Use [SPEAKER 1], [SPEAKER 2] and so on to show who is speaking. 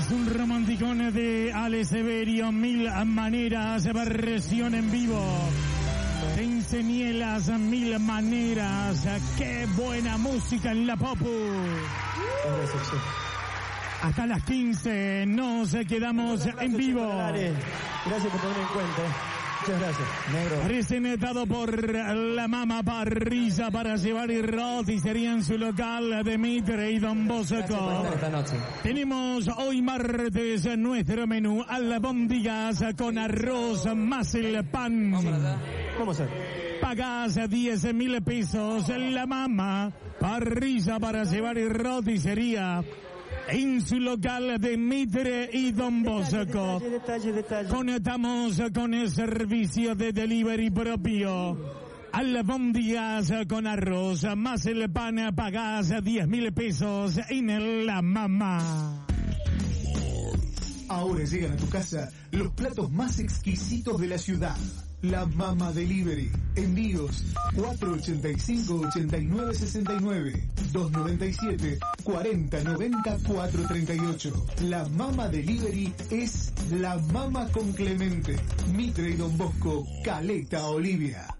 [SPEAKER 1] Es un romanticón de Ale Severio, Mil Maneras, versión en vivo. Te enseñé las mil maneras. Qué buena música en la Popu. Hasta las 15 nos quedamos en vivo.
[SPEAKER 2] Gracias por tenerme en cuenta. Muchas gracias, negro.
[SPEAKER 1] Presentado por la Mama Parrilla para llevar y roticería en su local de Mitre y Don Bosco. Tenemos hoy martes nuestro menú albóndigas con arroz más el pan.
[SPEAKER 2] Vamos a ver.
[SPEAKER 1] Pagás 10.000 pesos en la Mama Parrilla para llevar y roticería en su local de Mitre y Don Bosco.
[SPEAKER 2] Detalle.
[SPEAKER 1] Conectamos con el servicio de delivery propio. Albóndigas con arroz más el pan, pagás 10.000 pesos en la Mama.
[SPEAKER 3] Ahora llegan a tu casa los platos más exquisitos de la ciudad. La Mama Delivery. Envíos 485-8969, 297-4090-438. La Mama Delivery es la Mama con Clemente, Mitre y Don Bosco, Caleta Olivia.